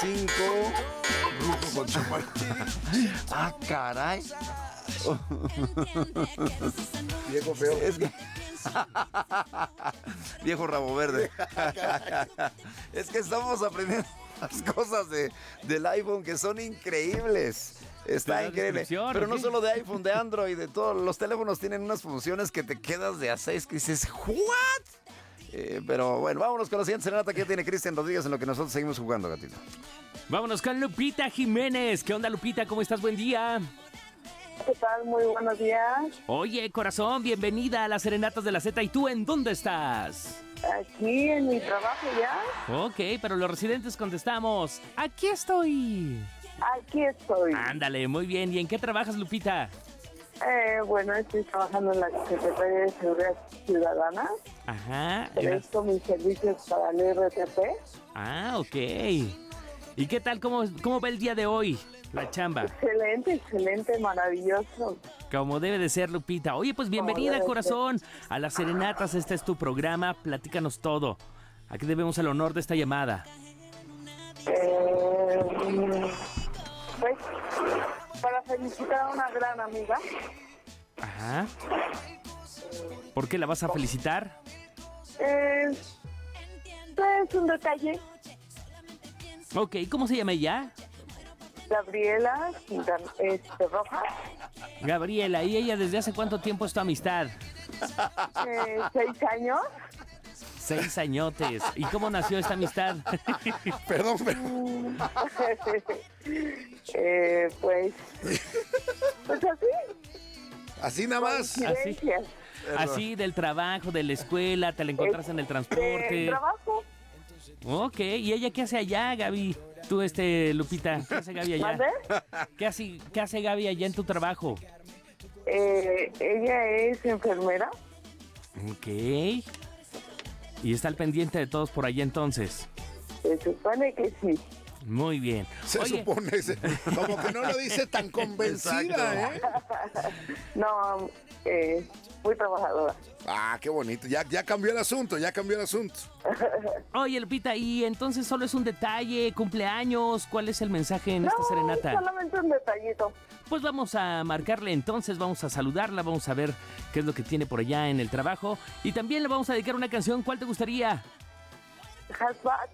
5. Grupo con champán. Ah, caray. Viejo feo. Es que... Viejo rabo verde. Es que estamos aprendiendo las cosas del iPhone que son increíbles. Está increíble. Pero no solo de iPhone, de Android, de todos los teléfonos tienen unas funciones que te quedas de a 6 que dices, ¿what? Pero bueno, vámonos con la siguiente serenata que ya tiene Cristian Rodríguez en lo que nosotros seguimos jugando, gatito. Vámonos con Lupita Jiménez. ¿Qué onda, Lupita? ¿Cómo estás? Buen día. ¿Qué tal? Muy buenos días. Oye, corazón, bienvenida a las Serenatas de la Z. ¿Y tú en dónde estás? Aquí en mi trabajo ya. Ok, pero los residentes contestamos, aquí estoy. Aquí estoy. Ándale, muy bien. ¿Y en qué trabajas, Lupita? Bueno, estoy trabajando en la Secretaría de Seguridad Ciudadana. Ajá. Presto mis servicios para el RTP. Ah, ok. ¿Y qué tal? ¿Cómo va el día de hoy? La chamba. Excelente, maravilloso. Como debe de ser, Lupita. Oye, pues bienvenida, corazón, a las Serenatas. Este es tu programa. Platícanos todo. ¿A qué debemos el honor de esta llamada? Pues, para felicitar a una gran amiga. Ajá. ¿Por qué la vas a felicitar? Es un detalle. Ok, ¿cómo se llama ella? Gabriela Rojas. Gabriela, ¿y ella desde hace cuánto tiempo es tu amistad? 6 años. 6 añotes. ¿Y cómo nació esta amistad? Perdón. Pues así. Así nada más. Así del trabajo, de la escuela, te la encontraste en el transporte. Trabajo. Ok, ¿y ella qué hace allá, Gaby? Tú, Lupita, ¿qué hace Gaby allá? ¿Qué hace Gaby allá en tu trabajo? Ella es enfermera. Ok. ¿Y está al pendiente de todos por allá entonces? Se supone que sí. Muy bien. Se supone, como que no lo dice tan convencida, ¿eh? No, muy trabajadora. Ah, qué bonito. Ya cambió el asunto, Oye, Lupita, ¿y entonces solo es un detalle, cumpleaños? ¿Cuál es el mensaje en esta serenata? Solamente un detallito. Pues vamos a marcarle entonces, vamos a saludarla, vamos a ver qué es lo que tiene por allá en el trabajo. Y también le vamos a dedicar una canción. ¿Cuál te gustaría? Hashtag.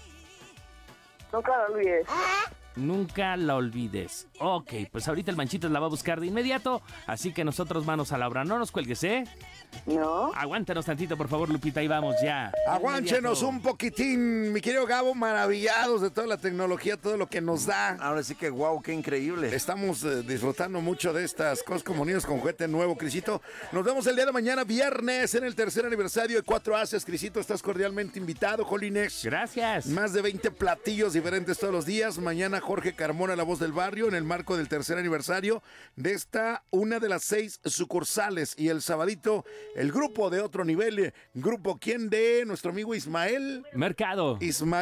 Nunca lo olvides. Nunca la olvides. Ok, pues ahorita el Manchitas la va a buscar de inmediato, así que nosotros manos a la obra. No nos cuelgues, ¿eh? No. Aguántanos tantito, por favor, Lupita, ahí vamos ya. Aguánchenos un poquitín, mi querido Gabo, maravillados de toda la tecnología, todo lo que nos da. Ahora sí que wow, qué increíble. Estamos disfrutando mucho de estas cosas como niños con juguete nuevo, Crisito. Nos vemos el día de mañana, viernes, en el tercer aniversario de 4 Haces. Crisito, estás cordialmente invitado, Jolines. Gracias. Más de 20 platillos diferentes todos los días. Mañana Jorge Carmona, la voz del barrio, en el marco del tercer aniversario de esta, una de las 6 sucursales. Y el sabadito, el grupo de otro nivel, grupo ¿quién? De nuestro amigo Ismael Mercado.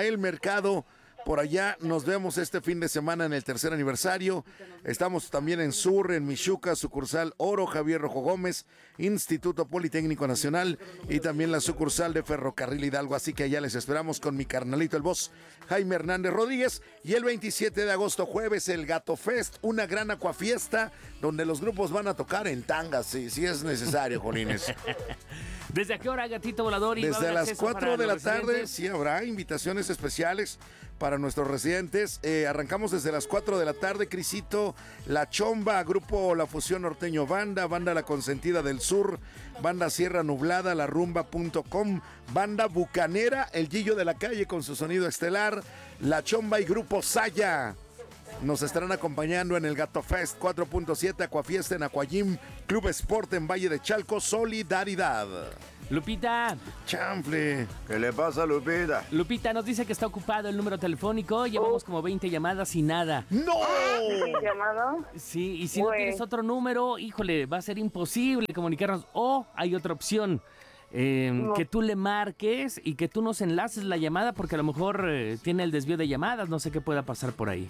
Por allá nos vemos este fin de semana en el tercer aniversario. Estamos también en Sur, en Michuca, sucursal Oro, Javier Rojo Gómez, Instituto Politécnico Nacional y también la sucursal de Ferrocarril Hidalgo. Así que allá les esperamos con mi carnalito el boss, Jaime Hernández Rodríguez. Y el 27 de agosto, jueves, el Gato Fest, una gran acuafiesta donde los grupos van a tocar en tangas, si es necesario, Jolines. ¿Desde qué hora, Gatito Volador? Desde las 4 de la tarde, sí habrá invitaciones especiales para nuestros residentes. Arrancamos desde las 4 de la tarde, Crisito, La Chomba, Grupo La Fusión Norteño Banda, Banda La Consentida del Sur, Banda Sierra Nublada, larumba.com, Banda Bucanera, El Gillo de la Calle con su sonido estelar, La Chomba y Grupo Saya. Nos estarán acompañando en el Gato Fest 4.7, Acuafiesta en Aquajim, Club Sport en Valle de Chalco, Solidaridad. Lupita. Chanfle. ¿Qué le pasa, Lupita? Lupita nos dice que está ocupado el número telefónico. Llevamos como 20 llamadas y nada. ¡No! ¿Llamado? Sí, y si no tienes otro número, híjole, va a ser imposible comunicarnos. O hay otra opción. Que tú le marques y que tú nos enlaces la llamada porque a lo mejor tiene el desvío de llamadas, no sé qué pueda pasar por ahí.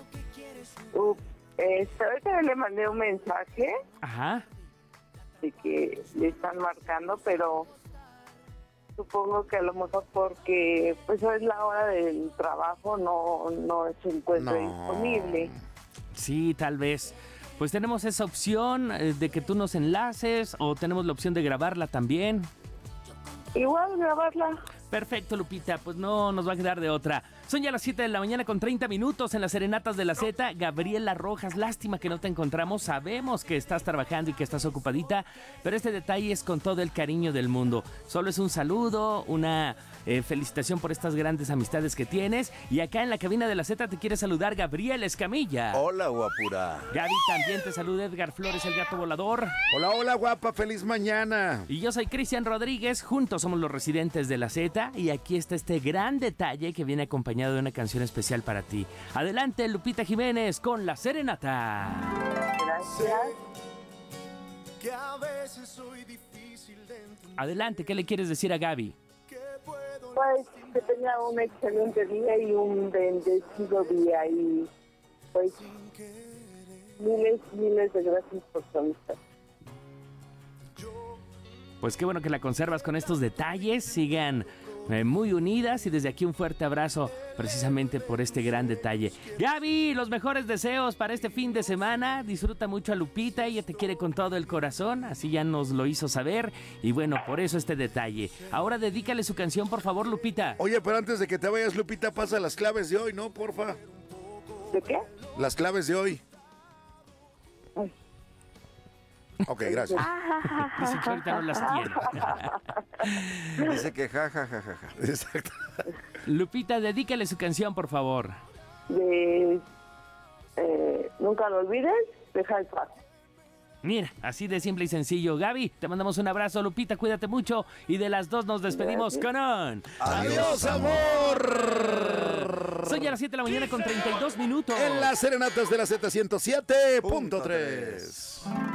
Ahorita le mandé un mensaje. Ajá. De que le están marcando, pero supongo que a lo mejor porque pues es la hora del trabajo, no se encuentra disponible. Sí, tal vez. Pues tenemos esa opción de que tú nos enlaces o tenemos la opción de grabarla también. Igual grabarla. Perfecto, Lupita, pues no nos va a quedar de otra. Son ya las 7 de la mañana con 30 minutos en las Serenatas de la Z. Gabriela Rojas, lástima que no te encontramos. Sabemos que estás trabajando y que estás ocupadita, pero este detalle es con todo el cariño del mundo. Solo es un saludo, una felicitación por estas grandes amistades que tienes. Y acá en la cabina de la Z te quiere saludar Gabriel Escamilla. Hola, guapura. Gaby, también te saluda Edgar Flores, el gato volador. Hola, hola, guapa, feliz mañana. Y yo soy Cristian Rodríguez, juntos somos los residentes de la Z y aquí está este gran detalle que viene acompañado de una canción especial para ti. Adelante, Lupita Jiménez con La Serenata. Gracias. Adelante, ¿qué le quieres decir a Gaby? Pues que tenga un excelente día y un bendecido día y pues miles de gracias por su amistad. Pues qué bueno que la conservas con estos detalles, sigan muy unidas y desde aquí un fuerte abrazo precisamente por este gran detalle. Gaby, los mejores deseos para este fin de semana, disfruta mucho a Lupita, ella te quiere con todo el corazón, así ya nos lo hizo saber y bueno, por eso este detalle. Ahora dedícale su canción, por favor, Lupita. Oye, pero antes de que te vayas, Lupita, pasa las claves de hoy, ¿no? Porfa. ¿De qué? Las claves de hoy. Ay. Ok, gracias. Dice que ahorita no las tiene. Dice que ja. Exacto. Lupita, dedícale su canción, por favor. Nunca lo olvides, deja el paso. Mira, así de simple y sencillo. Gaby, te mandamos un abrazo. Lupita, cuídate mucho. Y de las dos nos despedimos con un... ¡Adiós, amor! Son ya las 7 de la mañana con 32 minutos. En las Serenatas de la Z 107.3.